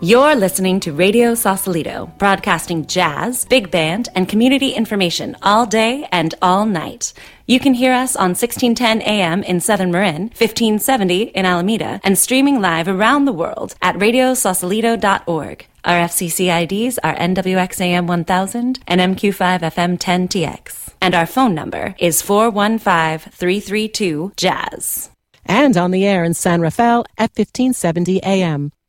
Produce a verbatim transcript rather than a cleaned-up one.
You're listening to Radio Sausalito, broadcasting jazz, big band, and community information all day and all night. You can hear us on sixteen ten A M in Southern Marin, fifteen seventy in Alameda, and streaming live around the world at radio sausalito dot org. Our F C C I Ds are N W X A M one thousand and M Q five F M ten T X. And our phone number is four one five, three three two, J A Z Z. And on the air in San Rafael at fifteen seventy A M.